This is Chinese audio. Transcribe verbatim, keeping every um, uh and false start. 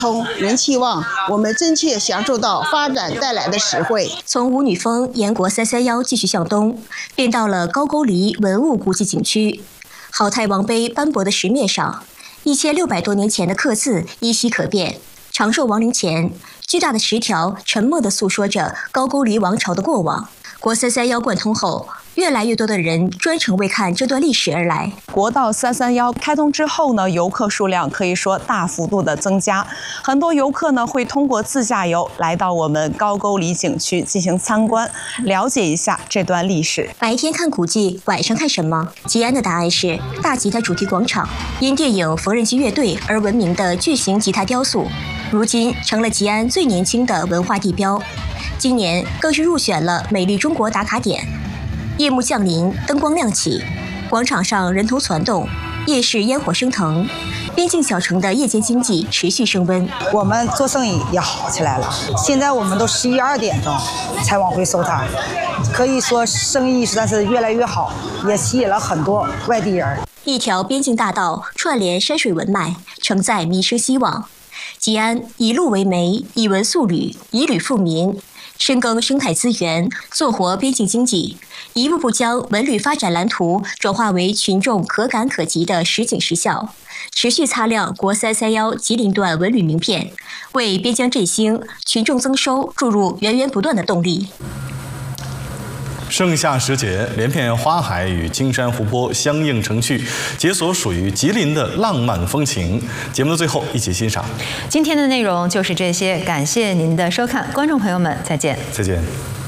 通，人气旺，我们真切享受到发展带来的实惠。 从舞女峰沿国三三幺继续向东，便到了高句丽文物古迹景区。好太王碑斑驳的石面上，一千六百多年前的刻字依稀可辨。长寿王陵前，巨大的石条沉默地诉说着高句丽王朝的过往。国三三幺贯通后，越来越多的人专程为看这段历史而来。 国道三三幺开通之后呢，游客数量可以说大幅度的增加。很多游客呢会通过自驾游来到我们高句丽景区进行参观，了解一下这段历史。 白天看古迹，晚上看什么？吉安的答案是大吉他主题广场。因电影《缝纫机乐队》而闻名的巨型吉他雕塑，如今成了吉安最年轻的文化地标。今年更是入选了美丽中国打卡点。夜幕降临，灯光亮起，广场上人头攒动，夜市烟火升腾，边境小城的夜间经济持续升温。 我们做生意也好起来了，现在我们都十一二点钟才往回收摊，可以说生意实在是越来越好，也吸引了很多外地人。 一条边境大道串联山水文脉，承载民生希望。吉安以路为媒，以文塑旅，以旅富民，深耕生态资源，做活边境经济，一步步将文旅发展蓝图转化为群众可感可及的实景实效，持续擦亮国三三幺吉林段文旅名片，为边疆振兴、群众增收注入源源不断的动力。 盛夏时节，连片花海与青山湖泊相映成趣，解锁属于吉林的浪漫风情。节目的最后，一起欣赏。 今天的内容就是这些，感谢您的收看，观众朋友们，再见。 再见。